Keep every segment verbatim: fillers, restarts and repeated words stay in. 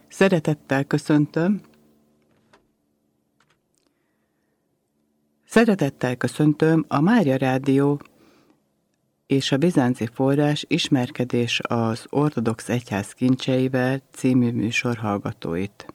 Szeretettel köszöntöm. Szeretettel köszöntöm a Mária Rádió és a Bizánci Forrás Ismerkedés az Ortodox Egyház kincseivel című műsor hallgatóit.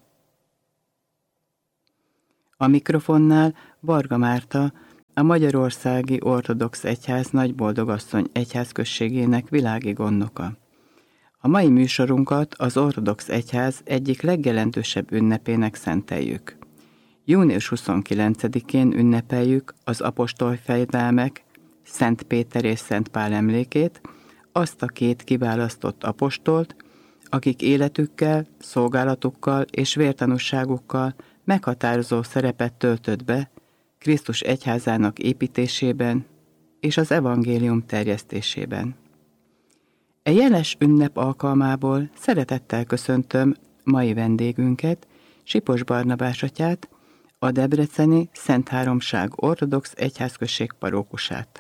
A mikrofonnál Varga Márta, a Magyarországi Ortodox Egyház Nagyboldogasszony egyházközségének világi gondnoka. A mai műsorunkat az Ortodox Egyház egyik legjelentősebb ünnepének szenteljük. június huszonkilencedikén ünnepeljük az apostolfejedelmek, Szent Péter és Szent Pál emlékét, azt a két kiválasztott apostolt, akik életükkel, szolgálatukkal és vértanúságukkal meghatározó szerepet töltött be Krisztus egyházának építésében és az evangélium terjesztésében. E jeles ünnep alkalmából szeretettel köszöntöm mai vendégünket, Sipos Barnabás atyát, a debreceni Szent Háromság Ortodox Egyházközség parókusát.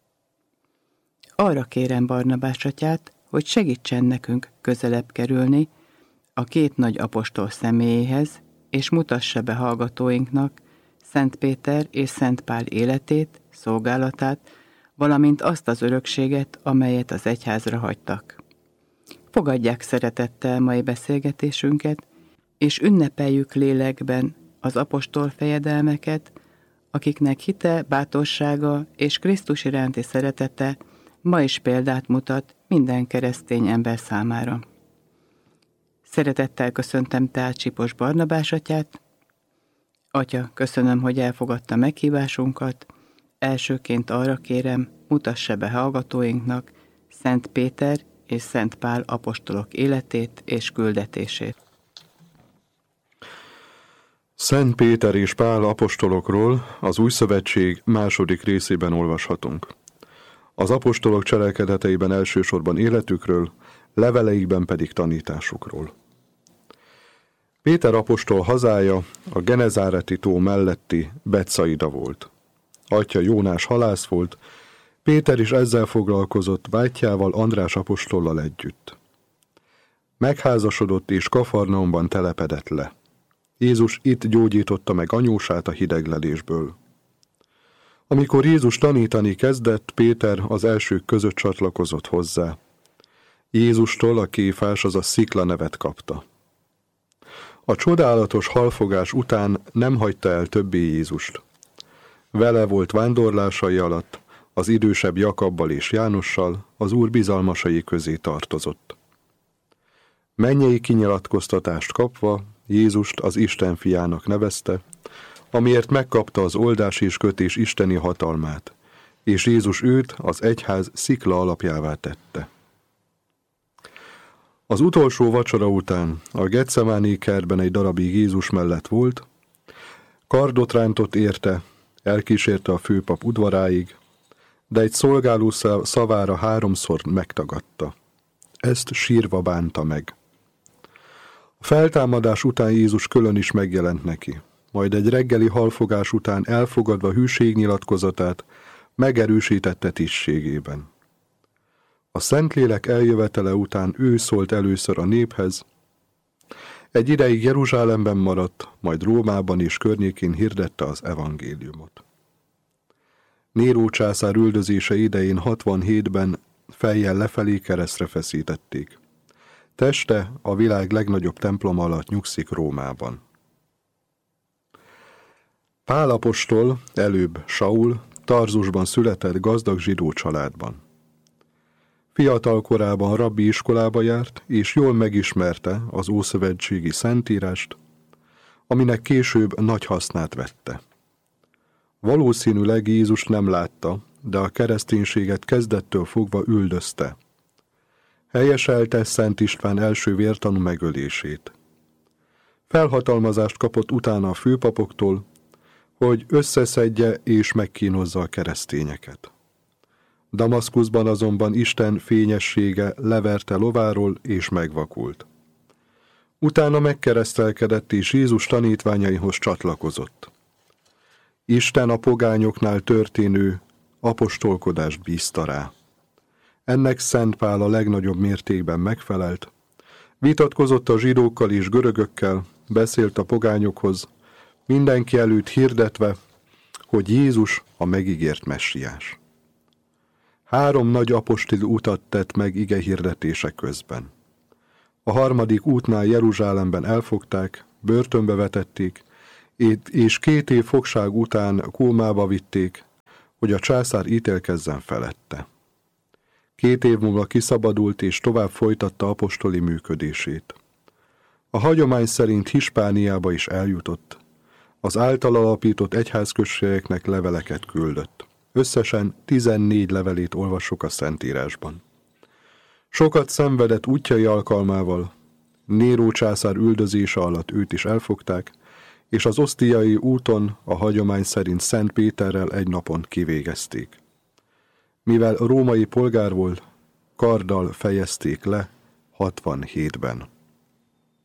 Arra kérem Barnabás atyát, hogy segítsen nekünk közelebb kerülni a két nagy apostol személyéhez, és mutassa be hallgatóinknak Szent Péter és Szent Pál életét, szolgálatát, valamint azt az örökséget, amelyet az egyházra hagytak. Fogadják szeretettel mai beszélgetésünket, és ünnepeljük lélekben az apostol fejedelmeket, akiknek hite, bátorsága és Krisztus iránti szeretete ma is példát mutat minden keresztény ember számára. Szeretettel köszöntem tehát Sipos Barnabás atyát. Atya, köszönöm, hogy elfogadta meghívásunkat. Elsőként arra kérem, mutassa be hallgatóinknak Szent Péter és Szent Pál apostolok életét és küldetését. Szent Péter és Pál apostolokról az Új Szövetség második részében olvashatunk. Az apostolok cselekedeteiben elsősorban életükről, leveleikben pedig tanításukról. Péter apostol hazája a Genezáreti tó melletti Betsaida volt. Atya Jónás halász volt, Péter is ezzel foglalkozott bátyjával, András apostollal együtt. Megházasodott és Kafarnaumban telepedett le. Jézus itt gyógyította meg anyósát a hideglelésből. Amikor Jézus tanítani kezdett, Péter az elsők között csatlakozott hozzá. Jézustól a Kéfás, azaz Szikla nevet kapta. A csodálatos halfogás után nem hagyta el többé Jézust. Vele volt vándorlásai alatt, az idősebb Jakabbal és Jánossal, az Úr bizalmasai közé tartozott. Mennyei kinyilatkoztatást kapva Jézust az Isten fiának nevezte, amiért megkapta az oldás és kötés isteni hatalmát, és Jézus őt az egyház szikla alapjává tette. Az utolsó vacsora után a Getsemáné kertben egy darabig Jézus mellett volt, kardot rántott érte, elkísérte a főpap udvaráig, de egy szolgáló szavára háromszor megtagadta. Ezt sírva bánta meg. A feltámadás után Jézus külön is megjelent neki, majd egy reggeli halfogás után elfogadva hűségnyilatkozatát megerősítette tisztségében. A Szentlélek eljövetele után ő szólt először a néphez, egy ideig Jeruzsálemben maradt, majd Rómában és környékén hirdette az evangéliumot. Néró császár üldözése idején hatvanhétben fejjel lefelé keresztre feszítették. Teste a világ legnagyobb temploma alatt nyugszik Rómában. Pál apostol, előbb Saul, Tarzusban született gazdag zsidó családban. Fiatal korában rabbi iskolába járt, és jól megismerte az ószövetségi szentírást, aminek később nagy hasznát vette. Valószínűleg Jézust nem látta, de a kereszténységet kezdettől fogva üldözte. Helyeselte Szent István első vértanú megölését. Felhatalmazást kapott utána a főpapoktól, hogy összeszedje és megkínozza a keresztényeket. Damaszkuszban azonban Isten fényessége leverte lováról és megvakult. Utána megkeresztelkedett és Jézus tanítványaihoz csatlakozott. Isten a pogányoknál történő apostolkodást bízta rá. Ennek Szent Pál a legnagyobb mértékben megfelelt, Vitatkozott a zsidókkal és görögökkel, beszélt a pogányokhoz, mindenki előtt hirdetve, hogy Jézus a megígért messiás. Három nagy apostoli utat tett meg ige hirdetése közben. A harmadik útnál Jeruzsálemben elfogták, börtönbe vetették, és két év fogság után kómába vitték, hogy a császár ítélkezzen felette. Két év múlva kiszabadult és tovább folytatta apostoli működését. A hagyomány szerint Hispániába is eljutott. Az által alapított egyházközségeknek leveleket küldött. Összesen tizennégy levelét olvassuk a Szentírásban. Sokat szenvedett útjai alkalmával, Néró császár üldözése alatt őt is elfogták, és az osztiai úton a hagyomány szerint Szent Péterrel egy napon kivégezték. Mivel római polgár volt, karddal fejezték le hatvanhétben.